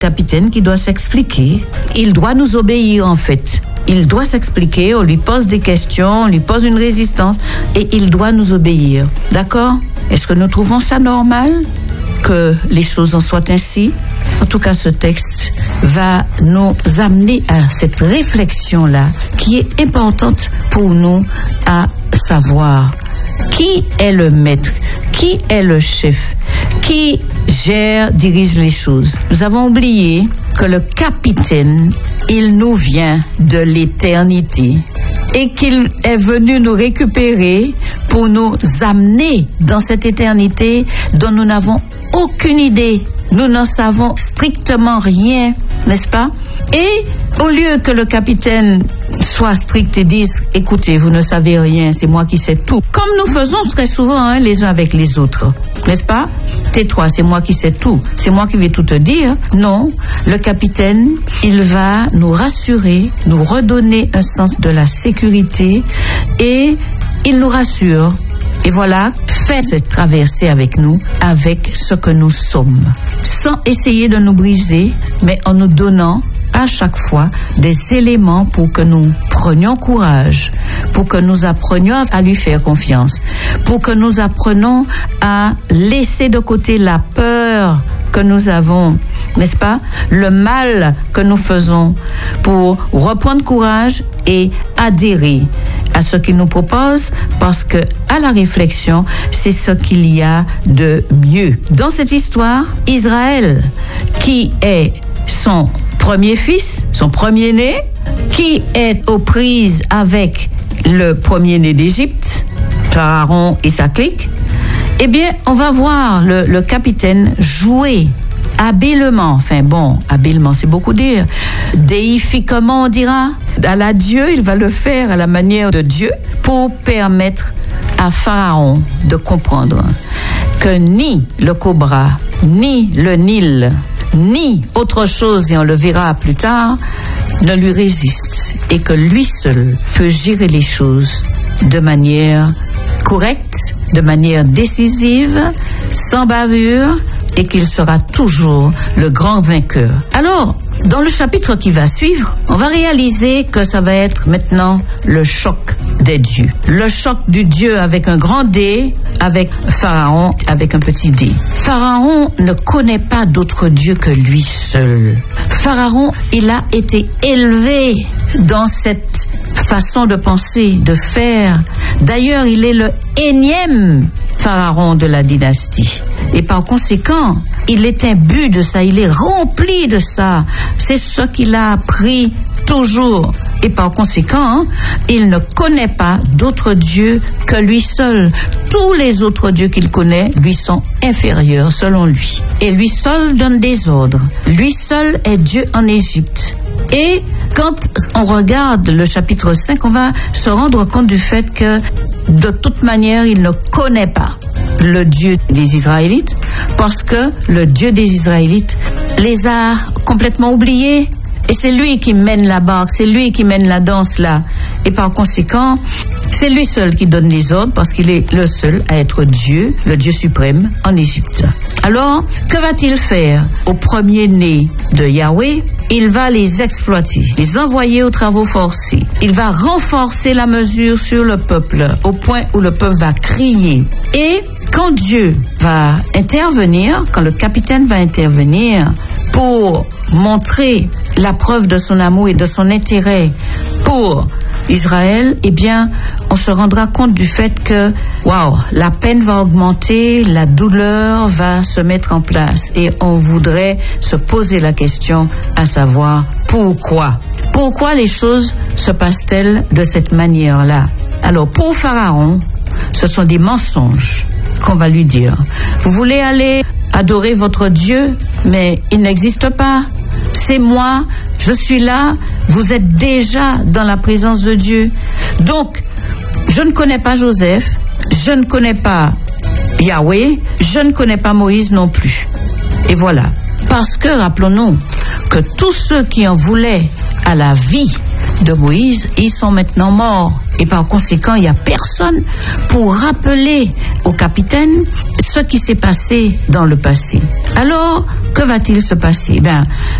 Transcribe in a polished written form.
capitaine qui doit s'expliquer. Il doit nous obéir en fait. Il doit s'expliquer, on lui pose des questions, on lui pose une résistance et il doit nous obéir. D'accord? Est-ce que nous trouvons ça normal que les choses en soient ainsi? En tout cas, ce texte va nous amener à cette réflexion-là qui est importante pour nous à savoir. Qui est le maître? Qui est le chef? Qui gère, dirige les choses? Nous avons oublié que le capitaine, il nous vient de l'éternité et qu'il est venu nous récupérer pour nous amener dans cette éternité dont nous n'avons aucune idée. Nous n'en savons strictement rien, n'est-ce pas? Et au lieu que le capitaine soit strict et dise « Écoutez, vous ne savez rien, c'est moi qui sais tout », comme nous faisons très souvent les uns avec les autres, n'est-ce pas? Tais-toi, c'est moi qui sais tout, c'est moi qui vais tout te dire. Non, le capitaine, il va nous rassurer, nous redonner un sens de la sécurité et il nous rassure. Et voilà, fait cette traversée avec nous, avec ce que nous sommes, sans essayer de nous briser, mais en nous donnant à chaque fois des éléments pour que nous prenions courage, pour que nous apprenions à lui faire confiance, pour que nous apprenions à laisser de côté la peur que nous avons, n'est-ce pas? Le mal que nous faisons, pour reprendre courage et adhérer à ce qu'il nous propose, parce que à la réflexion, c'est ce qu'il y a de mieux. Dans cette histoire, Israël, qui est son premier fils, son premier-né, qui est aux prises avec le premier-né d'Égypte, Pharaon et sa clique, eh bien, on va voir le capitaine jouer habilement, habilement, c'est beaucoup dire, déifiquement, on dira, à la Dieu, il va le faire à la manière de Dieu pour permettre à Pharaon de comprendre que ni le cobra, ni le Nil, ni autre chose, et on le verra plus tard, ne lui résiste et que lui seul peut gérer les choses de manière correcte, de manière décisive, sans bavure, et qu'il sera toujours le grand vainqueur. Alors, dans le chapitre qui va suivre, on va réaliser que ça va être maintenant le choc des dieux. Le choc du Dieu avec un grand D, avec Pharaon avec un petit D. Pharaon ne connaît pas d'autre Dieu que lui seul. Pharaon, il a été élevé dans cette façon de penser, de faire. D'ailleurs, il est le énième Pharaon de la dynastie. Et par conséquent, il est imbu de ça, il est rempli de ça. C'est ce qu'il a appris toujours. Et par conséquent, il ne connaît pas d'autre Dieu que lui seul. Tous les autres dieux qu'il connaît lui sont inférieurs selon lui. Et lui seul donne des ordres. Lui seul est Dieu en Égypte. Et quand on regarde le chapitre 5, on va se rendre compte du fait que de toute manière, il ne connaît pas le Dieu des Israélites, parce que le Dieu des Israélites les a complètement oubliés. Et c'est lui qui mène la barque, c'est lui qui mène la danse là. Et par conséquent, c'est lui seul qui donne les ordres, parce qu'il est le seul à être Dieu, le Dieu suprême en Égypte. Alors, que va-t-il faire au premier-né de Yahweh? Il va les exploiter, les envoyer aux travaux forcés. Il va renforcer la mesure sur le peuple, au point où le peuple va crier. Et quand Dieu va intervenir, quand le capitaine va intervenir pour montrer la preuve de son amour et de son intérêt pour Israël, eh bien, on se rendra compte du fait que, la peine va augmenter, la douleur va se mettre en place et on voudrait se poser la question à savoir pourquoi. Pourquoi les choses se passent-elles de cette manière-là? Alors, pour Pharaon, ce sont des mensonges qu'on va lui dire. Vous voulez aller adorer votre Dieu, mais il n'existe pas. C'est moi, je suis là, vous êtes déjà dans la présence de Dieu. Donc, je ne connais pas Joseph, je ne connais pas Yahweh, je ne connais pas Moïse non plus. Et voilà. Parce que, rappelons-nous, que tous ceux qui en voulaient à la vie de Moïse, ils sont maintenant morts. Et par conséquent, il n'y a personne pour rappeler au capitaine ce qui s'est passé dans le passé. Alors, que va-t-il se passer?